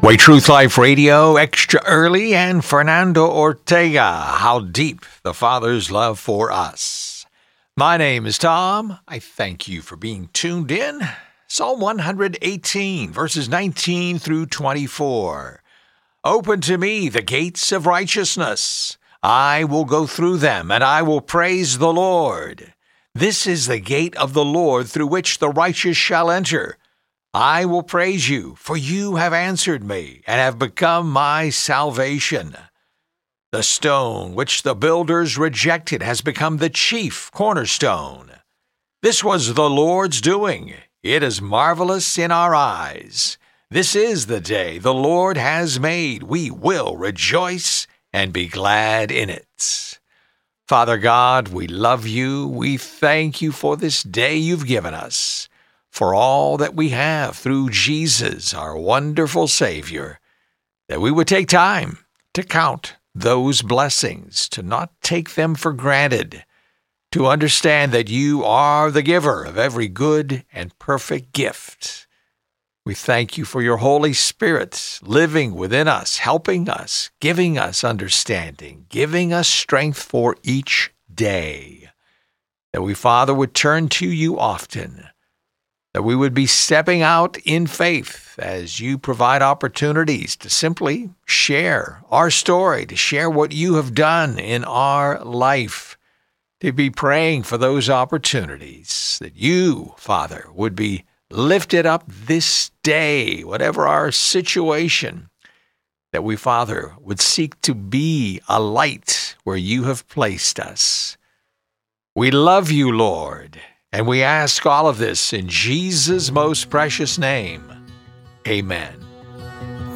Way Truth Life Radio, Extra Early, and Fernando Ortega, How Deep the Father's Love for Us. My name is Tom. I thank you for being tuned in. Psalm 118, verses 19 through 24. Open to me the gates of righteousness. I will go through them, and I will praise the Lord. This is the gate of the Lord through which the righteous shall enter. I will praise you, for you have answered me and have become my salvation. The stone which the builders rejected has become the chief cornerstone. This was the Lord's doing. It is marvelous in our eyes. This is the day the Lord has made. We will rejoice and be glad in it. Father God, we love you. We thank you for this day you've given us, for all that we have through Jesus, our wonderful Savior, that we would take time to count those blessings, to not take them for granted, to understand that you are the giver of every good and perfect gift. We thank you for your Holy Spirit living within us, helping us, giving us understanding, giving us strength for each day, that we, Father, would turn to you often, that we would be stepping out in faith as you provide opportunities to simply share our story, to share what you have done in our life, to be praying for those opportunities, that you, Father, would be lifted up this day, whatever our situation, that we, Father, would seek to be a light where you have placed us. We love you, Lord, and we ask all of this in Jesus' most precious name. Amen.